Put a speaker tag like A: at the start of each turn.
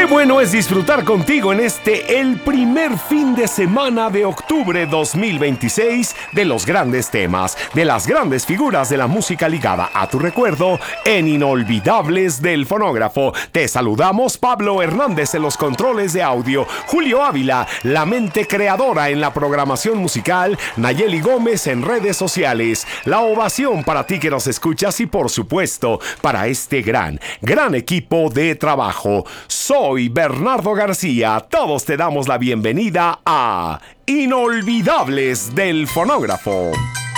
A: bueno es disfrutar contigo en el primer fin de semana de octubre 2026 de los grandes temas, de las grandes figuras de la música ligada a tu recuerdo en Inolvidables del Fonógrafo. Te saludamos Pablo Hernández en los controles de audio, Julio Ávila, la mente creadora en la programación musical, Nayeli Gómez en redes sociales. La ovación para ti que nos escuchas y por supuesto para este gran equipo de trabajo. Soy Bernardo García. Todos te damos la bienvenida a Inolvidables del Fonógrafo.